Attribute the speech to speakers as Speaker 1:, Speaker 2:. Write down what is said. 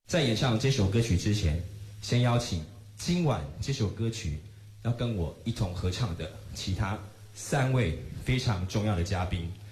Speaker 1: 在演唱这首歌曲之前，先邀请今晚这首歌曲要跟我一同合唱的其他3位非常重要的嘉宾。